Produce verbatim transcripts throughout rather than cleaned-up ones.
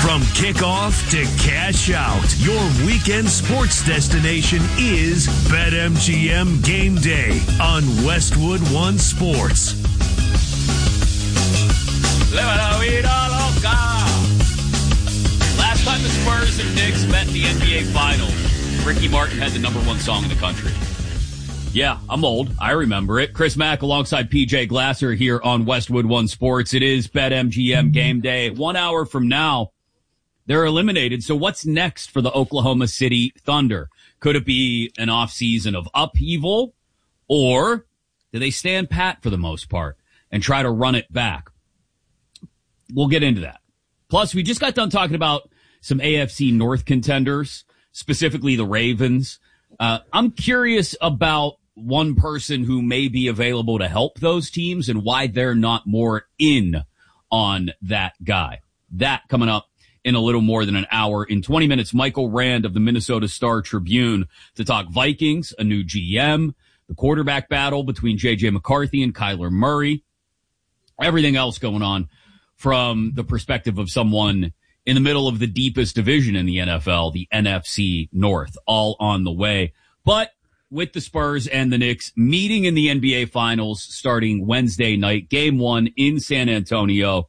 From kickoff to cash out, your weekend sports destination is BetMGM Game Day on Westwood One Sports. Last time the Spurs and Knicks met in the N B A Finals, Ricky Martin had the number one song in the country. Yeah, I'm old. I remember it. Chris Mack alongside P J Glasser here on Westwood One Sports. It is BetMGM Game Day. One hour from now, they're eliminated. So what's next for the Oklahoma City Thunder? Could it be an offseason of upheaval, or do they stand pat for the most part and try to run it back? We'll get into that. Plus, we just got done talking about some A F C North contenders, specifically the Ravens. Uh, I'm curious about one person who may be available to help those teams and why they're not more in on that guy. That coming up in a little more than an hour. In twenty minutes, Michael Rand of the Minnesota Star Tribune to talk Vikings, a new G M, the quarterback battle between J J McCarthy and Kyler Murray, everything else going on from the perspective of someone in the middle of the deepest division in the N F L, the N F C North, all on the way. But with the Spurs and the Knicks meeting in the N B A Finals starting Wednesday night, game one in San Antonio,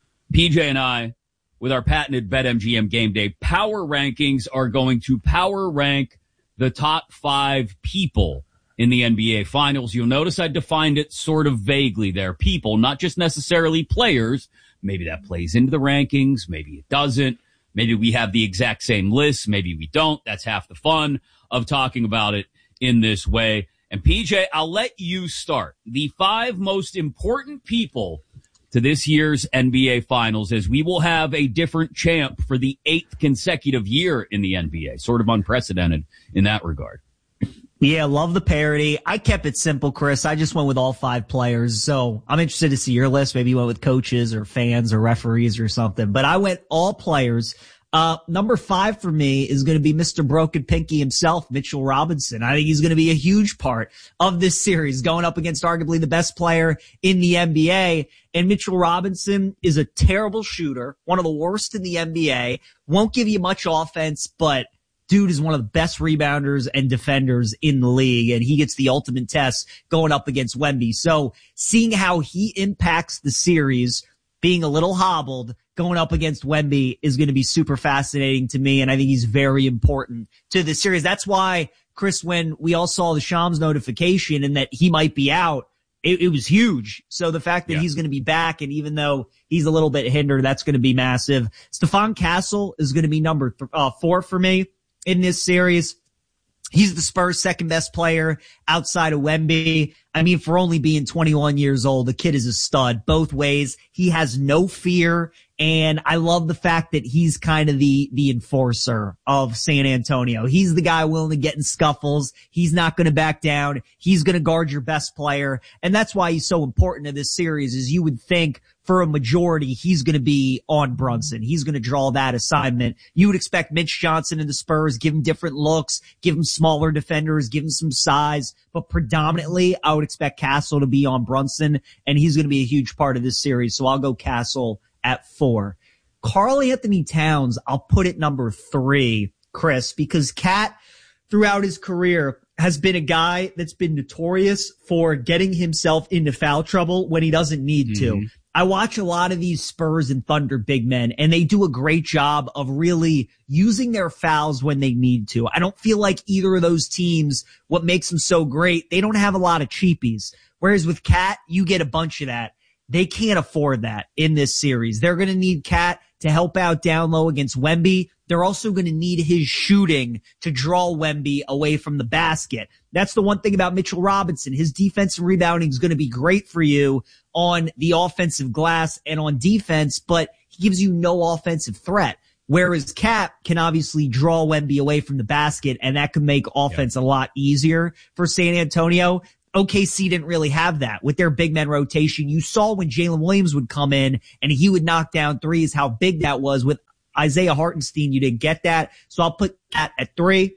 P J and I, with our patented BetMGM Game Day power rankings, are going to power rank the top five people in the N B A Finals. You'll notice I defined it sort of vaguely there. People, not just necessarily players. Maybe that plays into the rankings. Maybe it doesn't. Maybe we have the exact same list. Maybe we don't. That's half the fun of talking about it in this way. And P J, I'll let you start. The five most important people to this year's N B A Finals, as we will have a different champ for the eighth consecutive year in the N B A. Sort of unprecedented in that regard. Yeah, love the parody. I kept it simple, Chris. I just went with all five players. So I'm interested to see your list. Maybe you went with coaches or fans or referees or something. But I went all players. Uh, number five for me is going to be Mister Broken Pinky himself, Mitchell Robinson. I think he's going to be a huge part of this series, going up against arguably the best player in the N B A. And Mitchell Robinson is a terrible shooter, one of the worst in the N B A, won't give you much offense, but dude is one of the best rebounders and defenders in the league, and he gets the ultimate test going up against Wemby. So seeing how he impacts the series, being a little hobbled, going up against Wemby is going to be super fascinating to me, and I think he's very important to the series. That's why, Chris, when we all saw the Shams notification and that he might be out, it, it was huge. So the fact that yeah. he's going to be back, and even though he's a little bit hindered, that's going to be massive. Stephon Castle is going to be number th- uh, four for me in this series. He's the Spurs' second best player outside of Wemby. I mean, for only being twenty-one years old, the kid is a stud both ways. He has no fear. And I love the fact that he's kind of the, the enforcer of San Antonio. He's the guy willing to get in scuffles. He's not going to back down. He's going to guard your best player. And that's why he's so important to this series, is you would think for a majority, he's going to be on Brunson. He's going to draw that assignment. You would expect Mitch Johnson and the Spurs, give him different looks, give him smaller defenders, give him some size, but predominantly I would expect Castle to be on Brunson, and he's going to be a huge part of this series. So I'll go Castle at four. Karl Anthony Towns, I'll put it number three, Chris, because Cat throughout his career has been a guy that's been notorious for getting himself into foul trouble when he doesn't need mm-hmm. to. I watch a lot of these Spurs and Thunder big men, and they do a great job of really using their fouls when they need to. I don't feel like either of those teams, what makes them so great, they don't have a lot of cheapies. Whereas with Cat, you get a bunch of that. They can't afford that in this series. They're going to need Cat to help out down low against Wemby. They're also going to need his shooting to draw Wemby away from the basket. That's the one thing about Mitchell Robinson. His defensive rebounding is going to be great for you on the offensive glass and on defense, but he gives you no offensive threat. Whereas Cat can obviously draw Wemby away from the basket, and that could make offense yeah. a lot easier for San Antonio. O K C didn't really have that with their big men rotation. You saw when Jalen Williams would come in and he would knock down threes, how big that was. With Isaiah Hartenstein, you didn't get that. So I'll put that at three.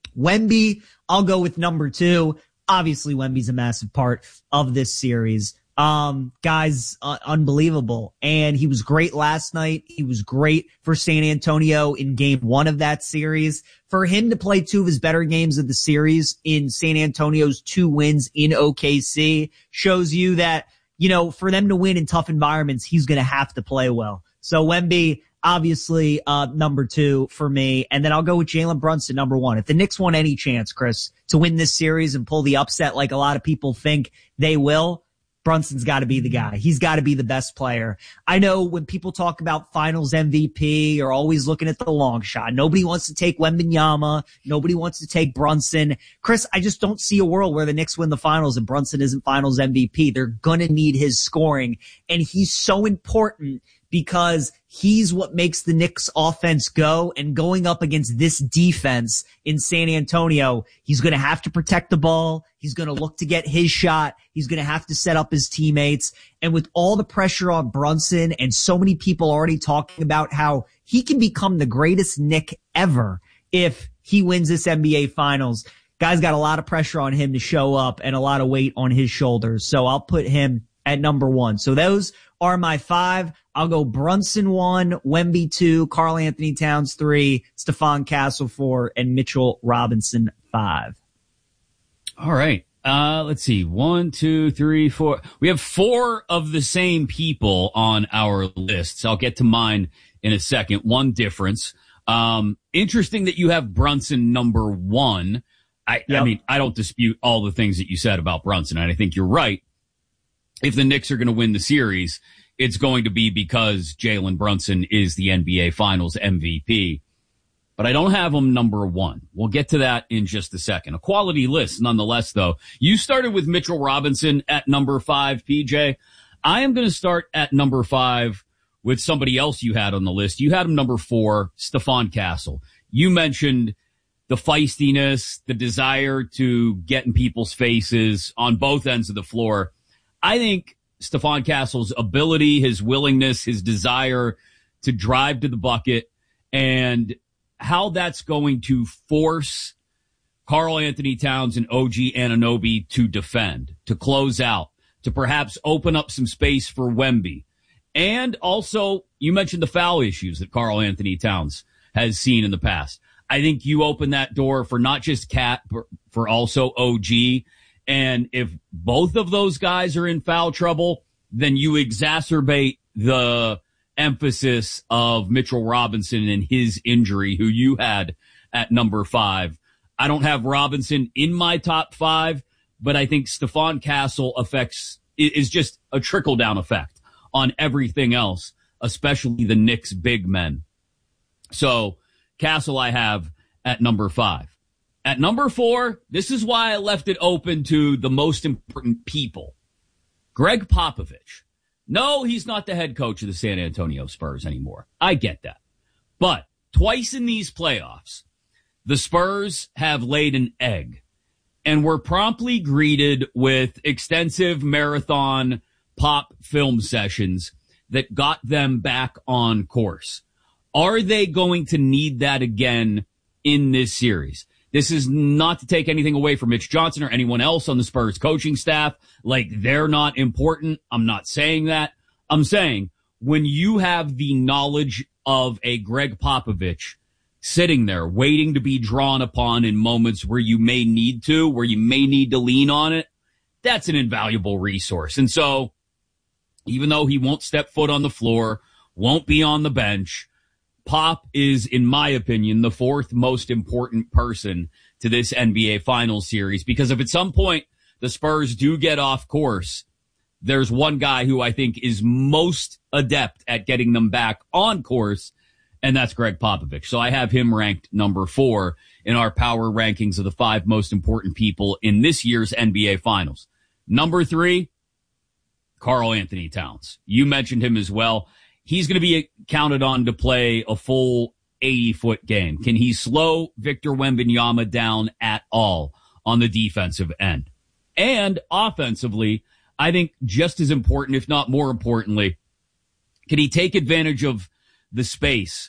Wemby, I'll go with number two. Obviously, Wemby's a massive part of this series. Um, guy's uh, unbelievable. And he was great last night. He was great for San Antonio in game one of that series. For him to play two of his better games of the series in San Antonio's two wins in O K C shows you that, you know, for them to win in tough environments, he's going to have to play well. So Wemby, obviously, uh, number two for me. And then I'll go with Jalen Brunson, number one. If the Knicks want any chance, Chris, to win this series and pull the upset like a lot of people think they will, Brunson's got to be the guy. He's got to be the best player. I know when people talk about finals M V P, you're always looking at the long shot. Nobody wants to take Wembanyama. Nobody wants to take Brunson. Chris, I just don't see a world where the Knicks win the finals and Brunson isn't finals M V P. They're going to need his scoring, and he's so important because he's what makes the Knicks offense go, and going up against this defense in San Antonio, he's going to have to protect the ball. He's going to look to get his shot. He's going to have to set up his teammates. And with all the pressure on Brunson and so many people already talking about how he can become the greatest Knick ever if he wins this N B A finals, guy's got a lot of pressure on him to show up and a lot of weight on his shoulders. So I'll put him at number one. So those are my five. I'll go Brunson one, Wemby two, Karl Anthony Towns three, Stephon Castle four, and Mitchell Robinson five. All right. Uh, let's see. One, two, three, four. We have four of the same people on our lists. I'll get to mine in a second. One difference. Um, interesting that you have Brunson number one. I, yep. I mean, I don't dispute all the things that you said about Brunson, and I think you're right. If the Knicks are going to win the series, it's going to be because Jalen Brunson is the N B A Finals M V P. But I don't have him number one. We'll get to that in just a second. A quality list, nonetheless, though. You started with Mitchell Robinson at number five, P J. I am going to start at number five with somebody else you had on the list. You had him number four, Stephon Castle. You mentioned the feistiness, the desire to get in people's faces on both ends of the floor. I think Stephon Castle's ability, his willingness, his desire to drive to the bucket, and how that's going to force Karl Anthony Towns and O G Anunoby to defend, to close out, to perhaps open up some space for Wemby. And also, you mentioned the foul issues that Karl Anthony Towns has seen in the past. I think you open that door for not just Cat, but for also O G. And if both of those guys are in foul trouble, then you exacerbate the emphasis of Mitchell Robinson and his injury, who you had at number five. I don't have Robinson in my top five, but I think Stephon Castle affects, is just a trickle-down effect on everything else, especially the Knicks' big men. So Castle I have at number five. At number four, this is why I left it open to the most important people. Greg Popovich. No, he's not the head coach of the San Antonio Spurs anymore. I get that. But twice in these playoffs, the Spurs have laid an egg and were promptly greeted with extensive marathon pop film sessions that got them back on course. Are they going to need that again in this series? This is not to take anything away from Mitch Johnson or anyone else on the Spurs coaching staff. Like, they're not important. I'm not saying that. I'm saying when you have the knowledge of a Greg Popovich sitting there waiting to be drawn upon in moments where you may need to, where you may need to lean on it, that's an invaluable resource. And so even though he won't step foot on the floor, won't be on the bench, Pop is, in my opinion, the fourth most important person to this N B A Finals series, because if at some point the Spurs do get off course, there's one guy who I think is most adept at getting them back on course, and that's Greg Popovich. So I have him ranked number four in our power rankings of the five most important people in this year's N B A Finals. Number three, Karl Anthony Towns. You mentioned him as well. He's going to be counted on to play a full eighty-foot game. Can he slow Victor Wembanyama down at all on the defensive end? And offensively, I think just as important, if not more importantly, can he take advantage of the space